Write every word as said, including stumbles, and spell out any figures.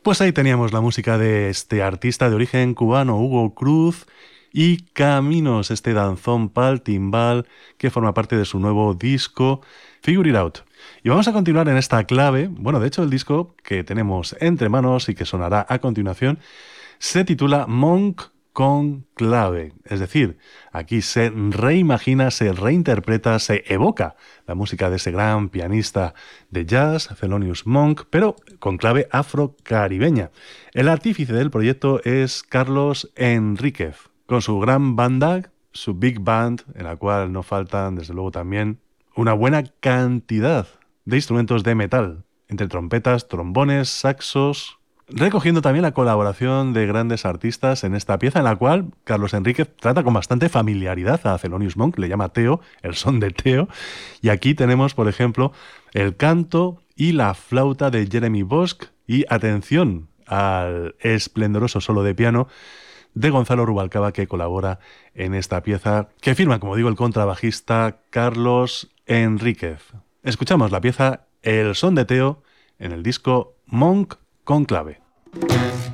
Pues ahí teníamos la música de este artista de origen cubano, Hugo Cruz, y Caminos, este danzón pal timbal que forma parte de su nuevo disco Figure It Out. Y vamos a continuar en esta clave. Bueno, de hecho el disco que tenemos entre manos y que sonará a continuación se titula Monk con clave, es decir, aquí se reimagina, se reinterpreta, se evoca la música de ese gran pianista de jazz, Thelonious Monk, pero con clave afrocaribeña. El artífice del proyecto es Carlos Enríquez, con su gran banda, su big band, en la cual no faltan, desde luego también, una buena cantidad de instrumentos de metal, entre trompetas, trombones, saxos, recogiendo también la colaboración de grandes artistas en esta pieza, en la cual Carlos Enríquez trata con bastante familiaridad a Thelonious Monk, le llama Teo, el son de Teo, y aquí tenemos, por ejemplo, el canto y la flauta de Jeremy Bosch, y atención al esplendoroso solo de piano de Gonzalo Rubalcaba, que colabora en esta pieza, que firma, como digo, el contrabajista Carlos Enríquez. Escuchamos la pieza El son de Teo en el disco Monk con clave.